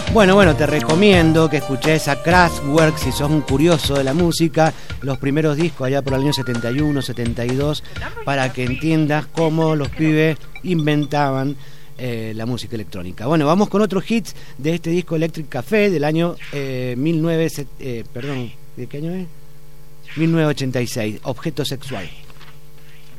Bueno, te recomiendo que escuches a Kraftwerk si sos un curioso de la música, los primeros discos allá por el año 71, 72, para que entiendas cómo los pibes inventaban la música electrónica. Bueno, vamos con otros hits de este disco Electric Café del año ¿de qué año es? 1986, Objeto Sexual.